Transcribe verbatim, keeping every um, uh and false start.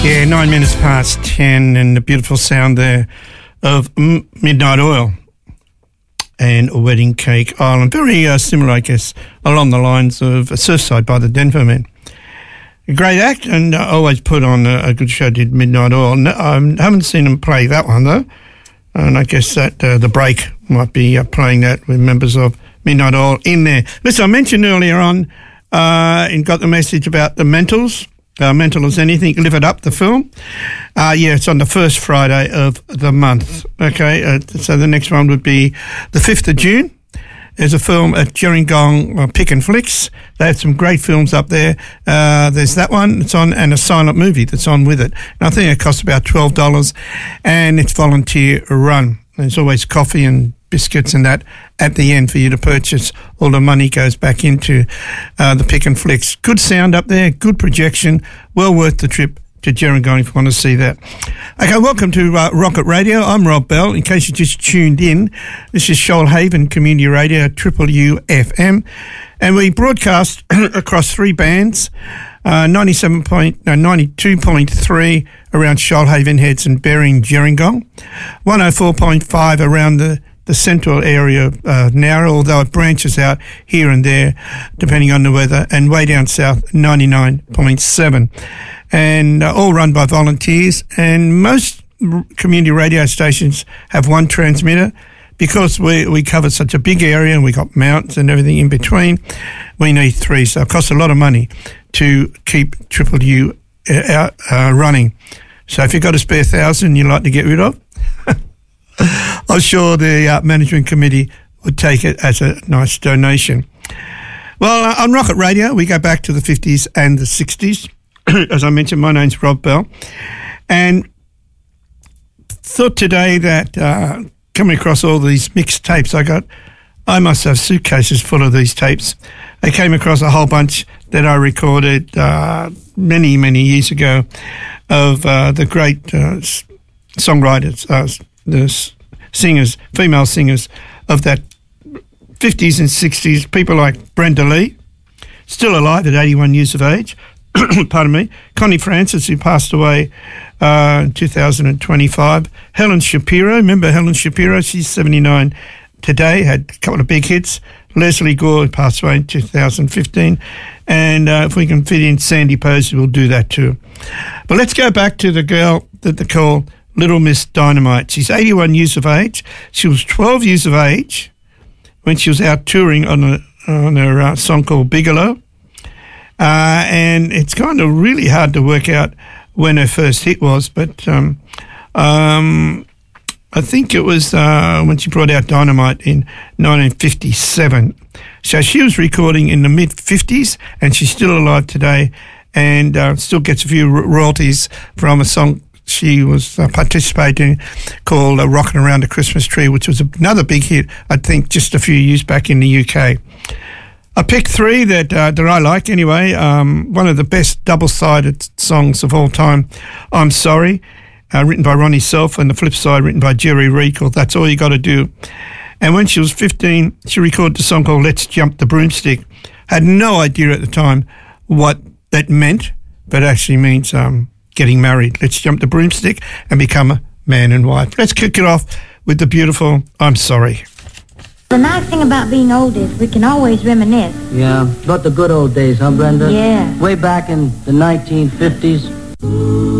Yeah, nine minutes past ten, and the beautiful sound there of M- Midnight Oil and a Wedding Cake Island. Very uh, similar, I guess, along the lines of Surfside by the Denver Men. A great act, and uh, always put on a, a good show, did Midnight Oil. No, I haven't seen them play that one, though, and I guess that uh, The Break might be uh, playing that with members of Midnight Oil in there. Listen, I mentioned earlier on uh, and got the message about the Mentals. Uh, Mental as Anything, Live It Up, the film. Uh, yeah, it's on the first Friday of the month. Okay, uh, so the next one would be the fifth of June. There's a film at Gerringong uh, Pick and Flicks. They have some great films up there. Uh, there's that one that's on, and a silent movie that's on with it. And I think it costs about twelve dollars, and it's volunteer run. There's always coffee and biscuits and that at the end for you to purchase. All the money goes back into uh, the Pick and Flicks. Good sound up there, good projection, well worth the trip to Gerringong if you want to see that. Okay, welcome to uh, Rocket Radio. I'm Rob Bell. In case you just tuned in, this is Shoalhaven Community Radio, Triple U F M, and we broadcast across three bands. Uh, ninety-seven point, no, ninety-two point three around Shoalhaven Heads and Bering Gerringong, one oh four point five around the, the central area of uh, Nowra, although it branches out here and there depending on the weather, and way down south, ninety-nine point seven, and uh, all run by volunteers. And most r- community radio stations have one transmitter. Because we we cover such a big area and we got mountains and everything in between, we need three. So it costs a lot of money to keep Triple U uh, out uh, running. So if you've got a spare thousand you'd like to get rid of, I'm sure the uh, management committee would take it as a nice donation. Well, uh, on Rocket Radio, we go back to the fifties and the sixties. As I mentioned, my name's Rob Bell. And thought today that... Uh, coming across all these mixed tapes I got, I must have suitcases full of these tapes. I came across a whole bunch that I recorded uh, many, many years ago of uh, the great uh, songwriters, uh, the singers, female singers of that fifties and sixties, people like Brenda Lee, still alive at eighty-one years of age, pardon me, Connie Francis, who passed away uh, in two thousand twenty-five, Helen Shapiro, remember Helen Shapiro, she's seventy-nine today, had a couple of big hits, Leslie Gore, who passed away in two thousand fifteen, and uh, if we can fit in Sandy Posey, we'll do that too. But let's go back to the girl that they call Little Miss Dynamite. She's eighty-one years of age. She was twelve years of age when she was out touring on, a, on her uh, song called Bigelow. Uh, and it's kind of really hard to work out when her first hit was, but um, um, I think it was uh, when she brought out Dynamite in nineteen fifty-seven. So she was recording in the mid-fifties, and she's still alive today, and uh, still gets a few royalties from a song she was uh, participating called uh, Rockin' Around the Christmas Tree, which was another big hit, I think, just a few years back in the U K. I picked three that uh, that I like anyway. Um, one of the best double-sided songs of all time, I'm Sorry, uh, written by Ronnie Self, and the flip side written by Jerry Reed, called That's All You Gotta Do. And when she was fifteen, she recorded a song called Let's Jump the Broomstick. Had no idea at the time what that meant, but it actually means um, getting married. Let's jump the broomstick and become a man and wife. Let's kick it off with the beautiful I'm Sorry. The nice thing about being old is we can always reminisce. Yeah, about the good old days, huh, Brenda? Yeah. Way back in the nineteen fifties.